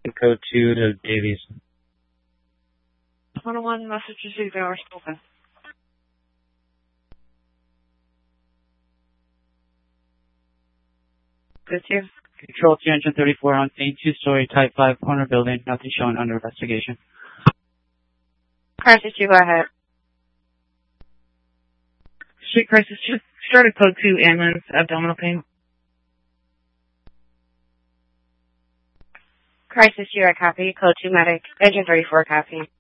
Code 2 to Davies. 101 message received, hours open. Good to. Control 334 on scene, 2-story Type 5 corner building, nothing shown under investigation. Crisis 2, go ahead. Street Crisis 2, started Code 2, ambulance, abdominal pain. Crisis 2, I copy. Code 2 medic. Engine 34, copy.